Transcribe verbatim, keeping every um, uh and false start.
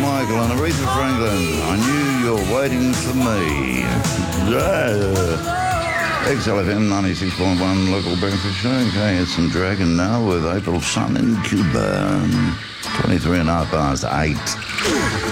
Michael and Aretha Franklin. I knew you're waiting for me. Yeah. X L F M ninety-six point one local breakfast show. Okay, it's some Dragon now with April Sun in Cuba. twenty-three and a half past eight.